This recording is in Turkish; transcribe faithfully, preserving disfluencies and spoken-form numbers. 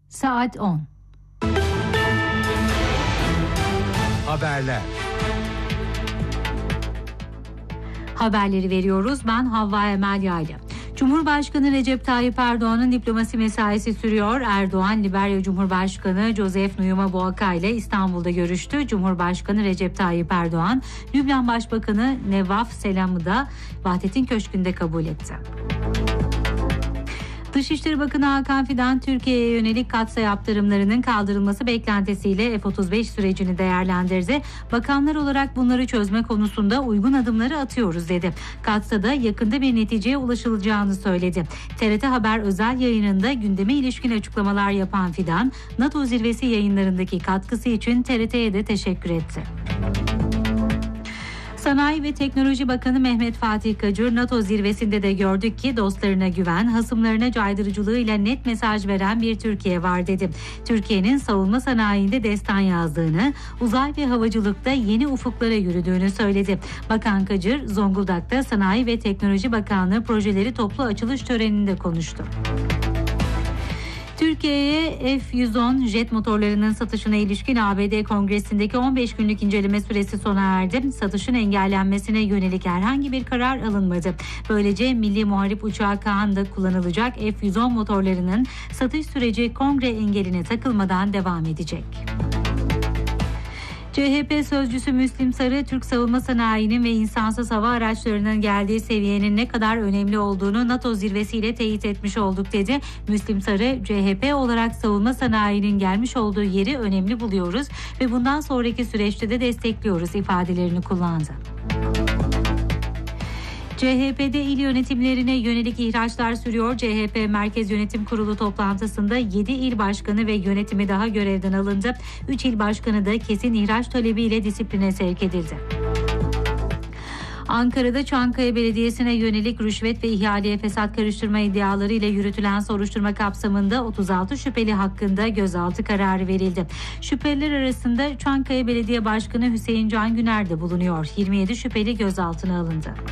Saat on. Haberler. Haberleri veriyoruz. Ben Havva Emel Yaylı. Cumhurbaşkanı Recep Tayyip Erdoğan'ın diplomasi mesaisi sürüyor. Erdoğan, Liberya Cumhurbaşkanı Joseph Nuyuma Boaka ile İstanbul'da görüştü. Cumhurbaşkanı Recep Tayyip Erdoğan, Lübnan Başbakanı Nevaf Selam'ı da Vahdettin Köşkü'nde kabul etti. Dışişleri Bakanı Hakan Fidan, Türkiye'ye yönelik katsayı yaptırımlarının kaldırılması beklentisiyle F otuz beş sürecini değerlendirdi. Bakanlar olarak bunları çözme konusunda uygun adımları atıyoruz dedi. Katsa'da yakında bir neticeye ulaşılacağını söyledi. T R T Haber özel yayınında gündeme ilişkin açıklamalar yapan Fidan, NATO zirvesi yayınlarındaki katkısı için T R T'ye de teşekkür etti. Sanayi ve Teknoloji Bakanı Mehmet Fatih Kacır, NATO zirvesinde de gördük ki dostlarına güven, hasımlarına caydırıcılığıyla net mesaj veren bir Türkiye var dedi. Türkiye'nin savunma sanayinde destan yazdığını, uzay ve havacılıkta yeni ufuklara yürüdüğünü söyledi. Bakan Kacır, Zonguldak'ta Sanayi ve Teknoloji Bakanlığı projeleri toplu açılış töreninde konuştu. Türkiye'ye F yüz on jet motorlarının satışına ilişkin A B D Kongresi'ndeki on beş günlük inceleme süresi sona erdi. Satışın engellenmesine yönelik herhangi bir karar alınmadı. Böylece Milli Muharip Uçağı Kaan'da kullanılacak F yüz on motorlarının satış süreci kongre engeline takılmadan devam edecek. C H P sözcüsü Müslim Sarı, Türk savunma sanayinin ve insansız hava araçlarının geldiği seviyenin ne kadar önemli olduğunu NATO zirvesiyle teyit etmiş olduk dedi. Müslim Sarı, C H P olarak savunma sanayinin gelmiş olduğu yeri önemli buluyoruz ve bundan sonraki süreçte de destekliyoruz ifadelerini kullandı. C H P'de il yönetimlerine yönelik ihraçlar sürüyor. C H P Merkez Yönetim Kurulu toplantısında yedi il başkanı ve yönetimi daha görevden alındı. üç il başkanı da kesin ihraç talebiyle disipline sevk edildi. Ankara'da Çankaya Belediyesi'ne yönelik rüşvet ve ihaleye fesat karıştırma iddiaları ile yürütülen soruşturma kapsamında otuz altı şüpheli hakkında gözaltı kararı verildi. Şüpheliler arasında Çankaya Belediye Başkanı Hüseyin Can Güner de bulunuyor. yirmi yedi şüpheli gözaltına alındı.